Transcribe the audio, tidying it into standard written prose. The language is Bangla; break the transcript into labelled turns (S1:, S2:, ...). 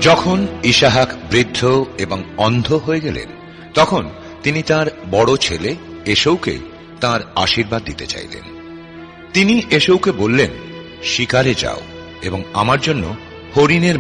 S1: যখন ইসাহাক বৃদ্ধ এবং অন্ধ হয়ে গেলেন, তখন তিনি তার বড় ছেলে এসৌকে তার আশীর্বাদ দিতে চাইলেন। তিনি এসৌকে বললেন, শিকারে যাও এবং আমার জন্য হরিণের